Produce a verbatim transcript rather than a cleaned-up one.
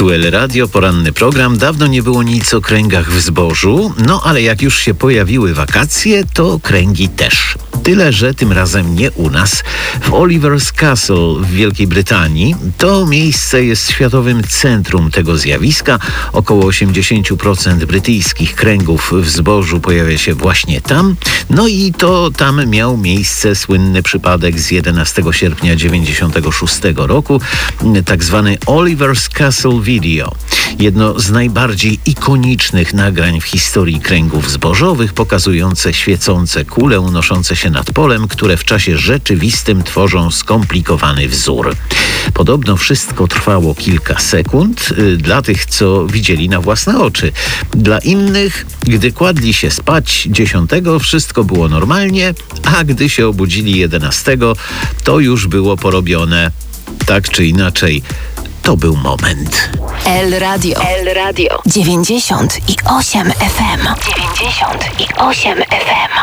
Tu El Radio, poranny program. Dawno nie było nic o kręgach w zbożu, no ale jak już się pojawiły wakacje, to kręgi też. Tyle, że tym razem nie u nas. W Oliver's Castle w Wielkiej Brytanii to miejsce jest światowym centrum tego zjawiska. Około osiemdziesiąt procent brytyjskich kręgów w zbożu pojawia się właśnie tam. No i to tam miał miejsce słynny przypadek z jedenastego sierpnia dziewięćdziesiątego szóstego roku, tak zwany Oliver's Castle Video. Jedno z najbardziej ikonicznych nagrań w historii kręgów zbożowych, pokazujące świecące kule unoszące się nad polem, które w czasie rzeczywistym tworzą skomplikowany wzór. Podobno wszystko trwało kilka sekund y, dla tych, co widzieli na własne oczy. Dla innych, gdy kładli się spać dziesiątego, wszystko było normalnie, a gdy się obudzili jedenastego, to już było porobione. Tak czy inaczej, to był moment. El Radio. El Radio. dziewięćdziesiąt i osiem F M. dziewięćdziesiąt i osiem F M.